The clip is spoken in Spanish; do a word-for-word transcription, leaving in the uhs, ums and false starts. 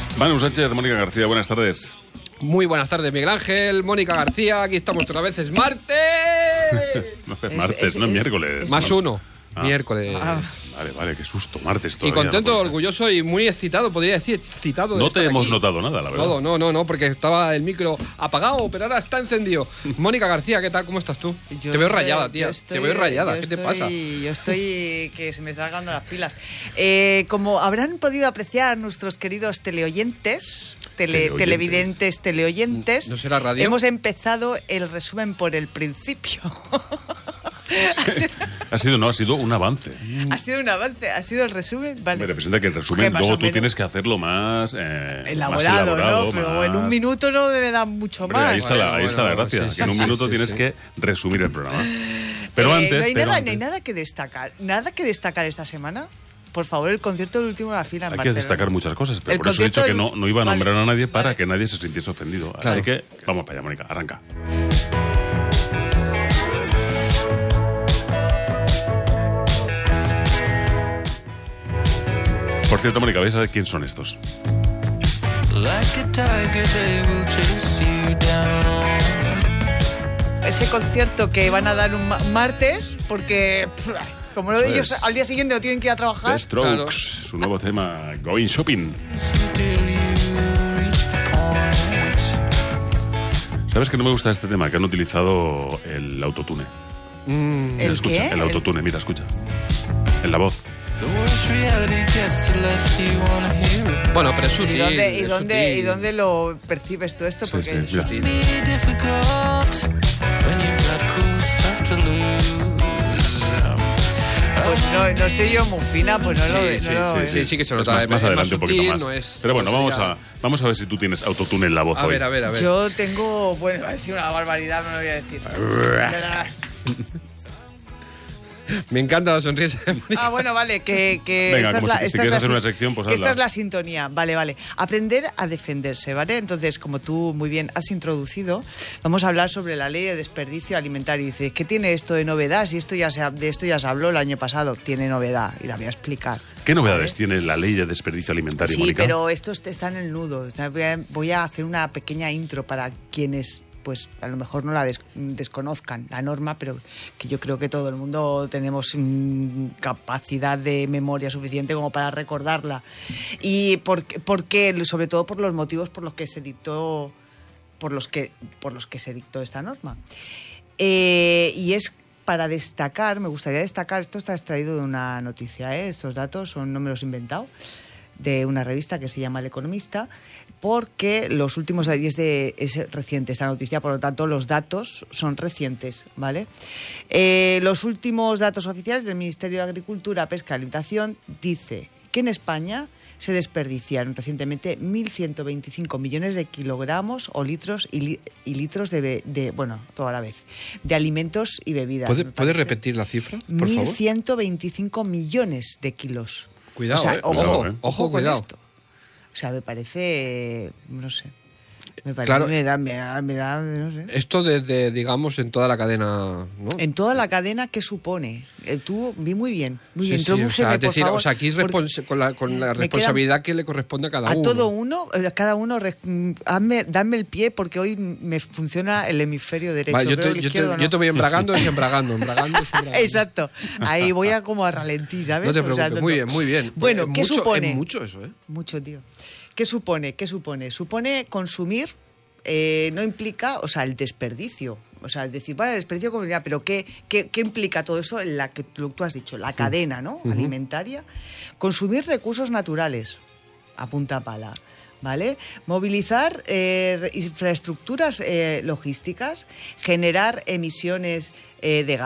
Manu Sánchez, Mónica García, buenas tardes. Muy buenas tardes, Miguel Ángel, Mónica García, aquí estamos otra vez, es martes. No es martes, es, es, no es miércoles. Más no. uno, ah. miércoles. Ah. Vale, vale, qué susto, martes todavía. Y contento, no orgulloso y muy excitado, podría decir, excitado. De no te hemos aquí. notado nada, la verdad. No, no, no, no, porque estaba el micro apagado, pero ahora está encendido. Mónica García, ¿qué tal? ¿Cómo estás tú? Yo te veo estoy, rayada, tía. Estoy, te veo rayada, ¿qué estoy, te pasa? Yo estoy que se me están acabando las pilas. Eh, como habrán podido apreciar nuestros queridos teleoyentes, tele, teleoyentes. televidentes, teleoyentes, ¿No será radio? Hemos empezado el resumen por el principio. ha, sido, ha sido no, ha sido un avance. Ha sido un avance, ha sido el resumen, vale. Me representa que el resumen Oje, luego tú tienes que hacerlo más eh, elaborado, más elaborado, ¿no? Pero más... en un minuto no me da mucho Hombre, más. Ahí está, bueno, la, ahí bueno, está la gracia, sí, que sí, en un sí, minuto sí, tienes sí. que resumir el programa. Pero eh, antes, no hay pero nada, antes... no hay nada que destacar, nada que destacar esta semana. Por favor, el concierto del último de la fila en Hay Barcelona. que destacar muchas cosas, pero El por eso he dicho que del... no, no iba a nombrar vale. a nadie para vale. que nadie se sintiese ofendido. Claro. Así que vamos para allá, Mónica, arranca. Por cierto, Mónica, ¿vais a ver quién son estos? Ese concierto que van a dar un ma- martes, porque pff, como no, Pues, ellos al día siguiente no tienen que ir a trabajar. The Strokes, Claro. su nuevo tema, Going Shopping. ¿Sabes que no me gusta este tema? Que han utilizado el autotune. Mm, ¿El escucha, qué? El autotune, mira, escucha. En la voz. bueno, pero es ¿Y sutil. dónde, y, es dónde, sutil. ¿Y dónde lo percibes tú esto? Sí, Porque sí, es mira. sutil. Pues no, no estoy yo muy fina, pues no lo Sí, veo. sí, no lo sí, veo. sí, sí que se Es nota. más, es más más adelante un poquito sutil, más. no es- Pero bueno, no vamos sería- a, vamos a ver si tú tienes autotune en la voz A hoy. ver, a ver, a ver. Yo tengo, bueno, iba a decir una barbaridad, no lo voy a decir. Me encanta la sonrisa de Mónica. Ah, bueno, vale, que, que Venga, esta como es la, si- si esta quieres es la hacer sin- una sección, pues que esta hazla. es la sintonía, vale, vale. Aprender a defenderse, ¿vale? Entonces, como tú muy bien has introducido, vamos a hablar sobre la ley de desperdicio alimentario. Y dices, ¿qué tiene esto de novedad? Si esto ya se, ha- de esto ya se habló el año pasado, tiene novedad y la voy a explicar. ¿Qué novedades ¿Vale? tiene la ley de desperdicio alimentario, Sí, Mónica? pero esto está en el nudo. O sea, voy, a, voy a hacer una pequeña intro para quienes, pues a lo mejor no la des- desconozcan, la norma, pero que yo creo que todo el mundo tenemos mm, capacidad de memoria suficiente como para recordarla. Y porque, porque, sobre todo por los motivos por los que se dictó, por los que, por los que se dictó esta norma. Eh, y es para destacar, me gustaría destacar, esto está extraído de una noticia, ¿eh? Estos datos son, no me los he inventado, de una revista que se llama El Economista, porque los últimos, y es, de, es reciente esta noticia, por lo tanto los datos son recientes, ¿vale? Eh, los últimos datos oficiales del Ministerio de Agricultura, Pesca y Alimentación dice que en España se desperdiciaron recientemente mil ciento veinticinco millones de kilogramos o litros y, li, y litros de, be, de, bueno, toda la vez, de alimentos y bebidas. ¿Puede, ¿Puede repetir la cifra, por favor? mil ciento veinticinco millones de kilos. Cuidado, o sea, eh. ojo, Cuidado, eh. ojo, Ojo, con cuidado. esto. O sea, me parece, no sé, me parece, Claro. me da, me da, me da, no sé. Esto desde, digamos, en toda la cadena, ¿no? En toda la cadena, ¿qué supone? Eh, tú vi muy bien, muy bien. Sí, sí, o Introdúceme, sea, es por decir, favor, o sea, aquí porque respons- con la, con la me responsabilidad que le corresponde a cada a uno. todo uno, a cada uno, res- mm, hazme, dame el pie porque hoy me funciona el hemisferio derecho. Vale, yo, creo te, el yo, te, izquierdo no. yo te voy embragando y embragando, embragando, y embragando. Exacto, ahí voy a como a ralentí, ¿sabes? No te O sea, preocupes, no- muy no. bien, muy bien. Bueno, Es ¿qué mucho, supone? Es mucho eso, ¿eh? Mucho, tío. ¿Qué supone? ¿Qué supone? Supone consumir, eh, no implica, o sea, el desperdicio. O sea, es decir, bueno, el desperdicio comunidad, pero ¿qué, qué, qué implica todo eso en la que tú, tú has dicho? La cadena, ¿no? Uh-huh. Alimentaria. Consumir recursos naturales, a punta pala, ¿vale? Movilizar eh, infraestructuras eh, logísticas, generar emisiones eh, de